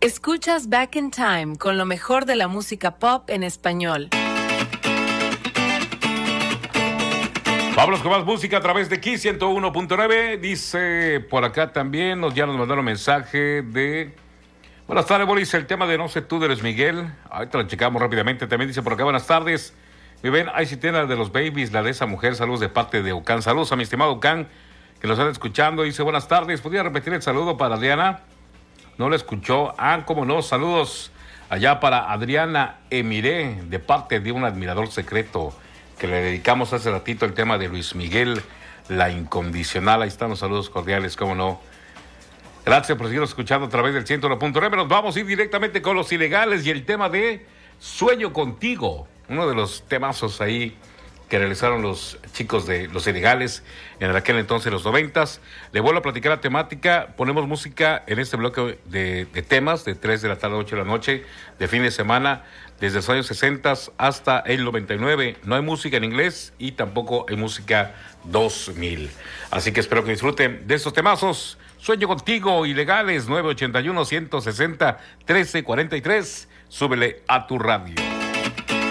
Escuchas Back in Time con lo mejor de la música pop en español. Vámonos con más música a través de Kiss 101.9. Dice por acá también, ya nos mandaron mensaje de... Buenas tardes, Bolis, el tema de No sé tú de Luis Miguel. Ahorita lo checamos rápidamente. También dice por acá, buenas tardes. Mi ven, ahí sí tiene la de los Babies, la de esa mujer. Saludos de parte de Ucán. Saludos a mi estimado Ucán, que nos están escuchando. Dice, buenas tardes. ¿Podría repetir el saludo para Adriana? No lo escuchó. Cómo no. Saludos allá para Adriana Emiré, de parte de un admirador secreto, que le dedicamos hace ratito el tema de Luis Miguel, La Incondicional. Ahí están los saludos cordiales, cómo no. Gracias por seguir escuchando a través del 101.9. Nos vamos a ir directamente con Los Ilegales y el tema de Sueño Contigo. Uno de los temazos ahí que realizaron los chicos de Los Ilegales en aquel entonces, los 90s. Le vuelvo a platicar la temática. Ponemos música en este bloque de temas de 3 de la tarde a 8 de la noche, de fin de semana, desde los años 60 hasta el 99. No hay música en inglés y tampoco hay música 2000. Así que espero que disfruten de estos temazos. Sueño Contigo, Ilegales, 981-160-1343. Súbele a tu radio.